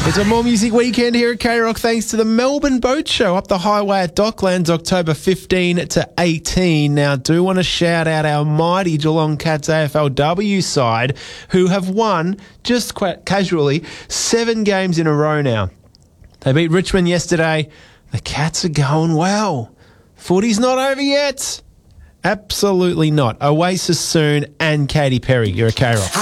It's a More Music weekend here at K-Rock thanks to the Melbourne Boat Show up the highway at Docklands, October 15 to 18. Now, do want to shout out our mighty Geelong Cats AFLW side who have won, just quite casually, 7 games in a row now. They beat Richmond yesterday. The Cats are going well. Footy's not over yet. Absolutely not. Oasis soon and Katy Perry. You're a K-Rock.